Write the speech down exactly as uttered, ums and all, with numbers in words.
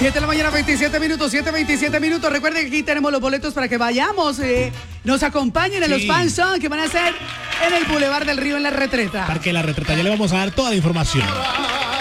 siete de la mañana, veintisiete minutos, siete, veintisiete minutos. Recuerden que aquí tenemos los boletos para que vayamos, eh, nos acompañen en sí. los Fan Song que van a hacer en el Boulevard del Río en La Retreta. Parque La Retreta, ya le vamos a dar toda la información.